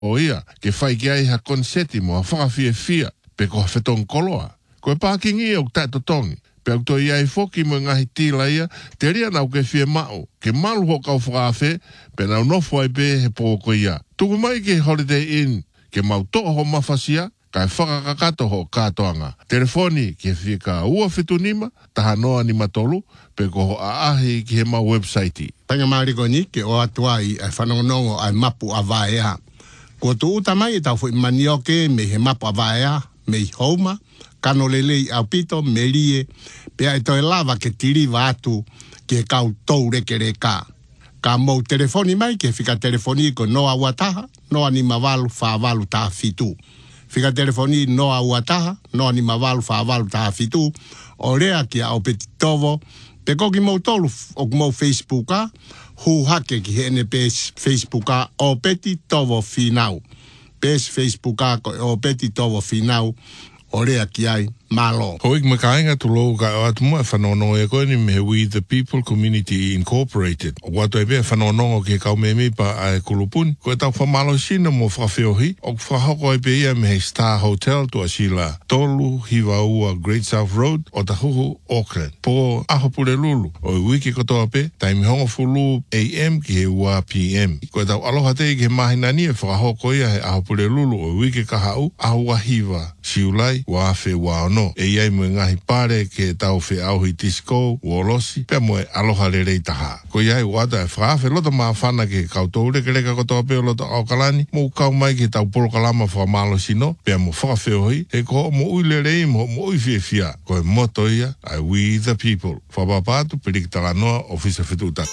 O ia, ke whai ki ai ha konseti mo a whakawhia pe ko whetong koloa. Ko e pākingi au tato tongi. Pe au toi ai foki mo ngahi tila ia, te ria nau ke whia mao. Ke malu ho kau whakawhe, pe nau nofu ai be he pōko ia. Tuku mai ke Holiday Inn, ke mau toa ho mawhasia, kai whakakakato ho kātoanga. Telefoni ke whika ua whitunima, taha noa ni matolu, pe ko ho aahi ki he mau website. Tanga mariko ni ke o atuai ai whanongonongo ai mapu a vaea. Ko tu uta mai e tau fui manioke me he mapu a vaea, me i houma, kano lelei au pito, me rie, pe ai toi lava ke tiri vatu ke kau tou reke reka. Ka mou telefoni mai ke whika telefoni ko noa wataha, noa ni mawalu whawalu taha fitu. Whika telefoni noa wataha, noa ni mawalu whawalu taha fitu, o rea ki au peti tovo, pe koki mou tolu o mou Facebooka, hu hake ki hene pes Facebooka o peti tovo finau. Pes Facebooka o peti tovo finau, o rea ki ai malo. Hoik makainga tu lou ka o atu mua whanono e koe ni me We the People Community Incorporated. O watu e bea whanono ke kau me pa a kulupun. Ko e tau whamalo sina mo whawhiohi. O whahoko e bea me he Star Hotel tu asila tolu hiwa ua Great South Road o Tahuhu, Auckland. Po ahopure lulu. O i wiki kotoa pe, taimi hongo fulu AM ki he ua PM. Ko e tau aloha te ki he mahinani e whahoko ia he ahopure lulu o i wiki kahau ahua hiwa siulai wa afe wa ono. E iai mo ngahi pare ke tau whi auhi disco, uolosi, pia mo e aloha rerei taha. Ko iai wata e whaafe loto maa whana ke kau tau reke reka kotoa peo loto aukalani, mo kau mai ke tau porokalama whamalo sino, pia mo whakawheo hoi, e ko mo ui lerei mo ui whia, ko e moto ia, ai We the People. Whapapatu, perikitala noa, ofisa whituta.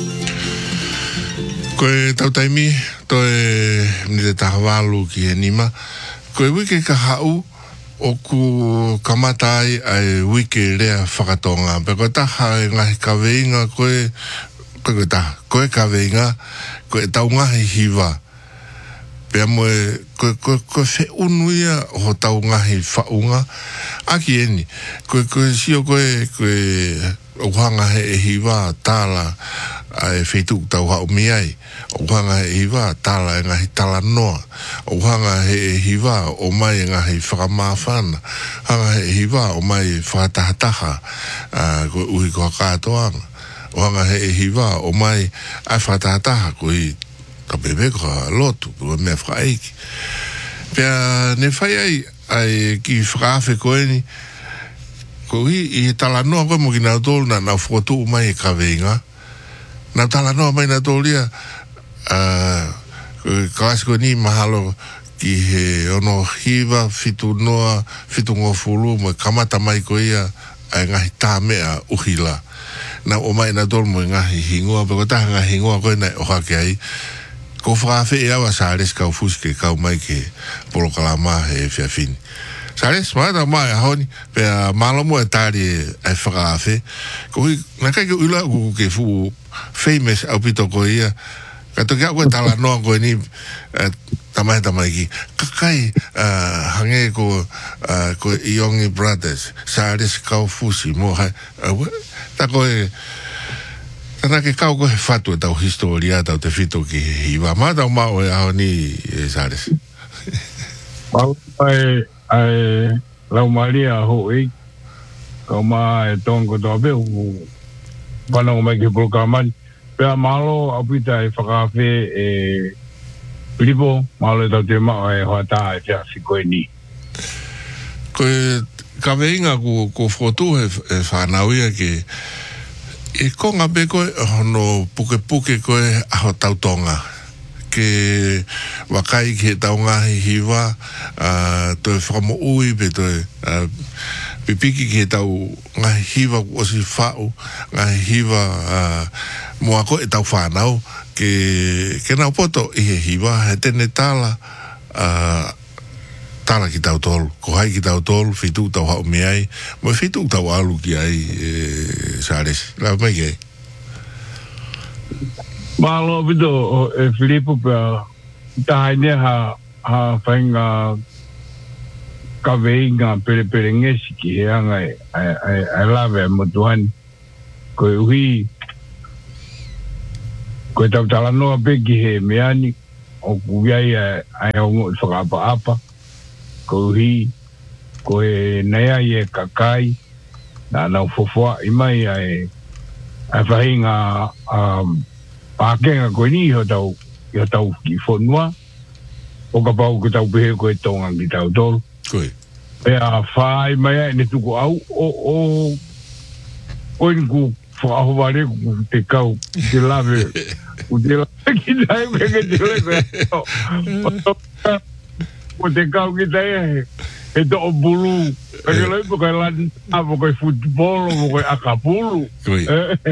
Ko e tau taimi, to e nire tahawalu ki e nima, ko e wike ka hau, o ku kamatai ai wiki rea whakatonga. Pe koe taha e ngahi kaweinga koe kaweinga, koe tau ngahi hiwa. Pe amoe, koe whe unuia ho tau ngahi whaunga. Aki eni, koe sio koe uhanga he e hiwa tāla ai whetuk tau hau miai. Uhanga he hiwa tāla e ngahi tala noa. Uhanga he hiwa o mai e ngahi whakamāwhana. Hanga he hiwa o mai whakatahataha koe uhi koha kātoanga. Uhanga he hiwa o mai ai whakatahataha koe kapebe koha lotu koe mea whakaiki. Pea ne whai ai ki whakawhe koe ni ko i tala noa koe mo ki nau tolu na nau whakatu mai e kaweinga. Nau tala noa mai nau tolu ia kaasiko ni mahalo ki he ono hiwa fitu noa, fitu ngofulu mo kamata mai ko ia ai ngahi tāmea uhila. Nau o mai nau tolu mo ngahi hingoa, peko taha ngahi hingoa koe nai oha ke ai. Ko whakawhe e awa sāres kau fuske kau mai ke polokalama he whiawhini. Sāres, maata mai ahoni, pea malomo e tāri e whakawhe. Ko hui, nakai ke ula ku ke fu famous au pito ko ia, ka toki au koe tala noa koe ni tamai ki. Kakai hange ko Iongi Brothers, Sāres kau fusi mo hai, ta koe, tana ke kau koe whatu e tau historia tau te whito ki hiwa. Mātau mau e ahoni Sāres. Mau ai lau maria hoi kau mai tongo to be panong mai ke programan pe malo apita e whakawhe e lipo malo tau te mao e hoata e tia sikoeni koe kaweinga ko whotu e whanauia ke e konga be koe hono puke koe aho tautonga ke wakai ke tau ngahi hiwa toi whakamo ui pe toi pipiki ke tau ngahi hiwa o si whau ngahi hiwa mua ko e tau whanau ke nau poto i he hiwa he tene tala tala ki tau tolu ko hai ki tau tolu fitu tau hau meai mo fitu tau alu ki ai Sāres la mai kei malo bido e Filipo pa tahine ha whainga kaweinga pere ngesi ki he anga ai lawe motuani koe uhi koe tau tala noa pe ki he meani o kuiai ai o mo whakapa ko hi ko e nea i kakai na nau fofoa i mai ai whahinga pākenga koe ni ho tau ki whonua o ka pau ko tau pehe koe tonga ki tau tolu Koe. Pea whai mai ai ne tuku au o ni ku whaahoware ku te kau te lawe ku te lawe ki tai ke te lewe o te kau ki tai e to o bulu ke loi po kai lan po kai futbol po kai akapulu Koe.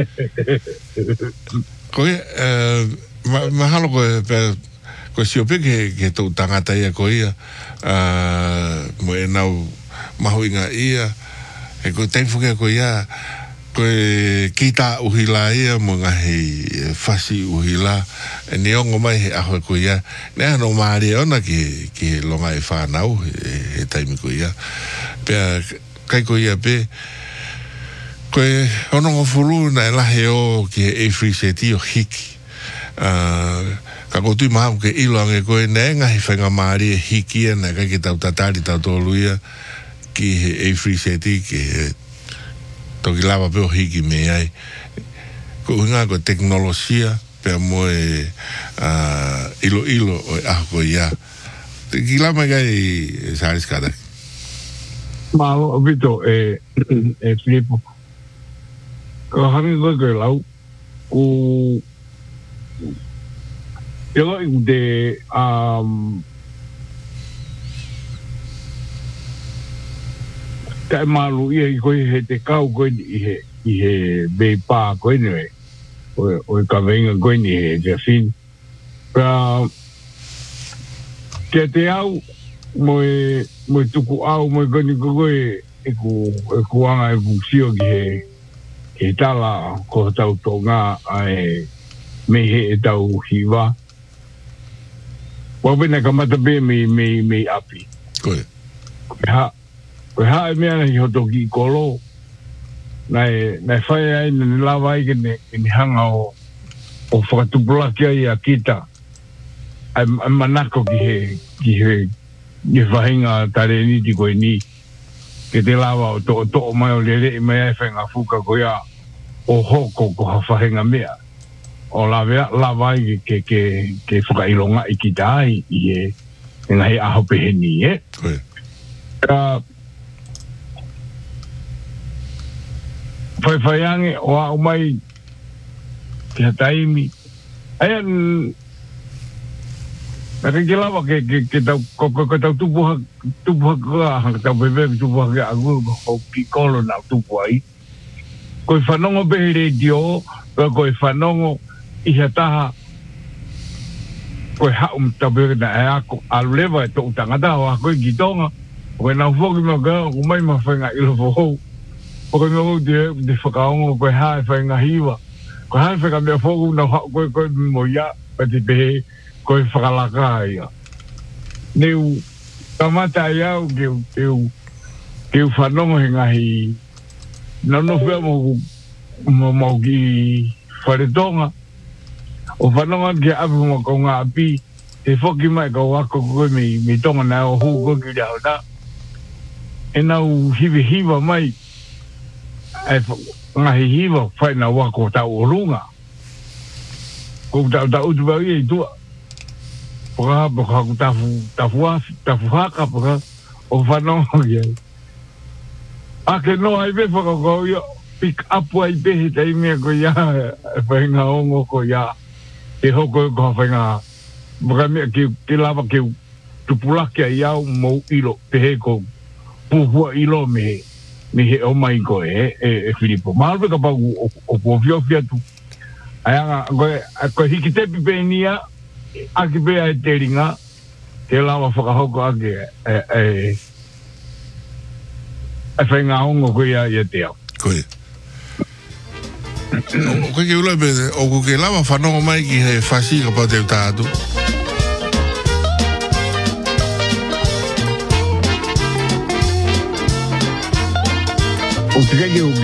Koe, mahalo koe ko siope ke tau tangata ia ko ia mo e nau mahuinga ia e ko teifuke ko ia ko kita uhila ia mo ngahi fasi uhila e neongo mai he aho ko ia ne ano maari ona ki longa e whanau he taimi ko ia pea kai ko ia pe ko ono ngofuru na lahe o ki e free seti o hiki ka kotu maha ke iloange koe nenga he whenga maari e hiki ana ka ke tau tatari tau toluia ki he e free seti ki he toki lava peo hiki me ai ko unga ko teknolosia pea mo e ilo o e aho ko ia ki lama kai saaris kada Malo Vito e Filippo ko hangi koe lau ku eu de te malu ia ko he te kau ko i he be pa ko ni o ka venga ko ni he te fin pa te au mo tuku au mo ko ni ko e ku anga e busio ki he tala ko tau tonga ai me he tau hiwa Wabena kamata be me api. Koe. Koe ha e mea na hi hotoki kolo. Nai whai ai na lawa ai ke ni hanga o whakatupulaki ai a kita. Ai manako ki he whahinga tare ni ti koe ni. Ke te lawa o to mai o lere i mai ai whainga fuka koe a o hoko ko ha whahinga mea. O lawa ai ke whakailonga i ki tai i e ngahi aho pehe ni e. Koe. Whaiange o a umai ki ha taimi. Aia naka ke lawa ke tau tupuha kua hanga tau pepe tupuha ke aguru ko ki kolo na tupuha i. Koe whanongo pehe radio, koe whanongo iha taha koe haum tabe na e ako alulewa e tō tangata o ako i gitonga koe nau whoki ma ka o mai ma whainga ilo whohou o koe ma kou te whakaongo koe hae whainga hiwa koe hae whainga mea whoku na koe mo ia pa te pehe koe whakalaka ia neu tamata iau keu whanongo he ngahi nano whea mo ki wharetonga o whanonga ki api mo ko ngā api e whoki mai ka wako koe mi tonga na o huu koe ki rao na e nau hiwa mai e ngahi hiwa whai na wako tau o runga ko tau utu bau i tua paka ku tafu haka paka o whanonga ki ai ake no ai be whakakau ia pick up ai pehe taimea ko ia e whainga ongo ko ia e hoko ko whainga maka mea ki lava ki tupulaki ai au mou ilo pehe ko puhua ilo me he o mai ko e Filippo mahalwe ka pau o puhofia tu ayanga koe hiki tepi pe nia aki pe ai te ringa ke lava whakahoko ake e whainga ongo ko ia te au Koe. O ke ula be o ke lava whanongo mai ki he whasi ka pau te tātu. O te kei